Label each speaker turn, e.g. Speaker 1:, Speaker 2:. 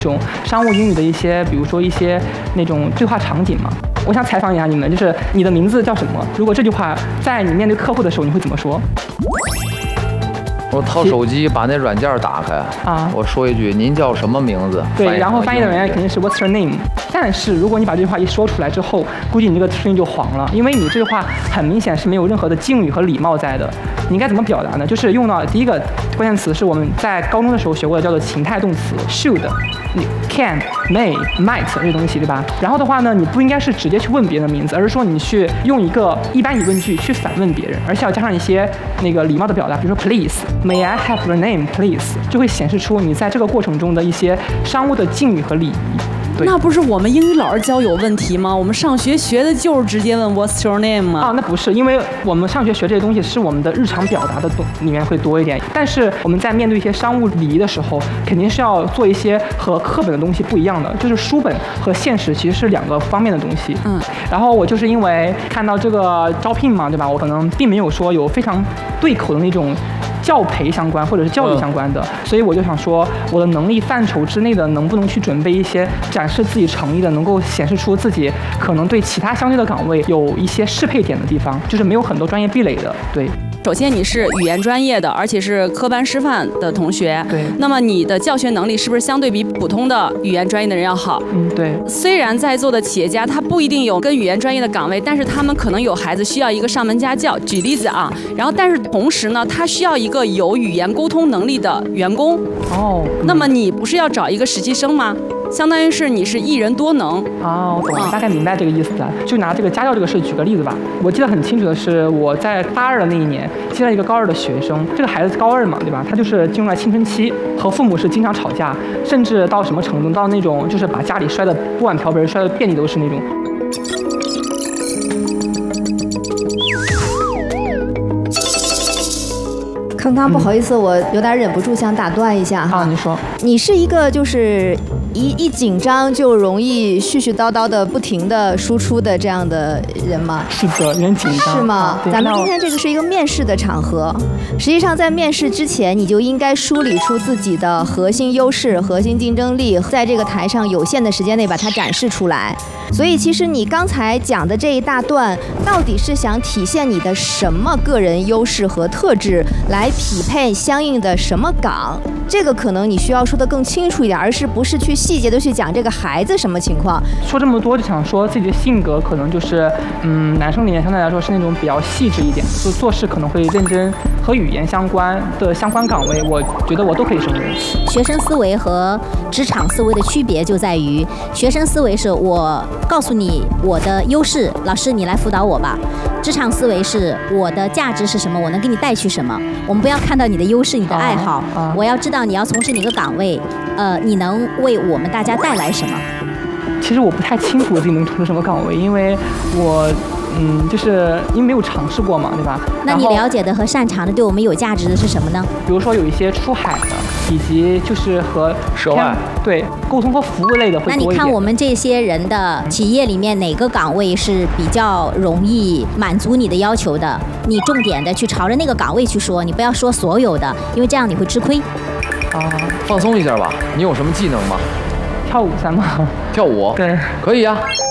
Speaker 1: 种商务英语的一些，比如说一些那种对话场景嘛。我想采访一下你们，就是你的名字叫什么？如果这句话在你面对客户的时候，你会怎么说？
Speaker 2: 我掏手机把那软件打开啊，我说一句您叫什么名字？
Speaker 1: 对，然后翻译的人肯定是 What's your name？ 但是如果你把这句话一说出来之后，估计你这个声音就黄了，因为你这句话很明显是没有任何的敬语和礼貌在的。你应该怎么表达呢？就是用到第一个关键词是我们在高中的时候学过的，叫做情态动词 should、你 can、may、might 这些东西，对吧？然后的话呢，你不应该是直接去问别人的名字，而是说你去用一个一般疑问句去反问别人，而且要加上一些那个礼貌的表达，比如说 please。May I have your name, please？ 就会显示出你在这个过程中的一些商务的敬语和礼仪。
Speaker 3: 那不是我们英语老师教有问题吗？我们上学学的就是直接问 What's your name 吗？
Speaker 1: 啊，那不是，因为我们上学学这些东西是我们的日常表达的里面会多一点，但是我们在面对一些商务礼仪的时候，肯定是要做一些和课本的东西不一样的，就是书本和现实其实是两个方面的东西。然后我就是因为看到这个招聘嘛，对吧？我可能并没有说有非常对口的那种教培相关或者是教育相关的，所以我就想说，我的能力范畴之内的能不能去准备一些展示自己诚意的，能够显示出自己可能对其他相对的岗位有一些适配点的地方，就是没有很多专业壁垒的。对，
Speaker 3: 首先你是语言专业的，而且是科班师范的同学，
Speaker 1: 对，
Speaker 3: 那么你的教学能力是不是相对比普通的语言专业的人要好？
Speaker 1: 对。
Speaker 3: 虽然在座的企业家他不一定有跟语言专业的岗位，但是他们可能有孩子需要一个上门家教，举例子啊，然后但是同时呢，他需要一个有语言沟通能力的员工。那么你不是要找一个实习生吗？相当于是你是一人多能。
Speaker 1: 我懂了，大概明白这个意思了。就拿这个家教这个事举个例子吧。我记得很清楚的是，我在大二的那一年接了一个高二的学生，这个孩子高二嘛，对吧？他就是进入了青春期，和父母是经常吵架，甚至到什么程度，到那种就是把家里摔得锅碗瓢盆摔得遍地都是那种。
Speaker 4: 康康，不好意思，我有点忍不住想打断一下哈。
Speaker 1: 你说。
Speaker 4: 你是一个就是一紧张就容易絮絮叨叨的不停的输出的这样的人吗？
Speaker 1: 是的，有点紧张。
Speaker 4: 是吗？咱们今天这个是一个面试的场合，实际上在面试之前，你就应该梳理出自己的核心优势、核心竞争力，在这个台上有限的时间内把它展示出来。所以其实你刚才讲的这一大段，到底是想体现你的什么个人优势和特质，来匹配相应的什么岗？这个可能你需要说得更清楚一点，而是不是去细节的去讲这个孩子什么情况。
Speaker 1: 说这么多就想说自己的性格可能就是，男生里面相对来说是那种比较细致一点，就做事可能会认真，和语言相关的相关岗位，我觉得我都可以胜任。
Speaker 5: 学生思维和职场思维的区别就在于，学生思维是我告诉你我的优势，老师你来辅导我吧。职场思维是我的价值是什么，我能给你带去什么。我们不要看到你的优势、你的爱好，我要知道你要从事哪个岗位，你能为我们大家带来什么。
Speaker 1: 其实我不太清楚我自己能从事什么岗位，因为我就是因为没有尝试过嘛，对吧？
Speaker 5: 那你了解的和擅长的对我们有价值的是什么呢？
Speaker 1: 比如说有一些出海的，以及就是和
Speaker 2: 涉外
Speaker 1: 对沟通和服务类的会多一点。
Speaker 5: 那你看我们这些人的企业里面哪个岗位是比较容易满足你的要求的？你重点的去朝着那个岗位去说，你不要说所有的，因为这样你会吃亏。
Speaker 2: 放松一下吧。你有什么技能吗？
Speaker 1: 跳舞算吗？
Speaker 2: 跳舞？
Speaker 1: 对，
Speaker 2: 可以啊。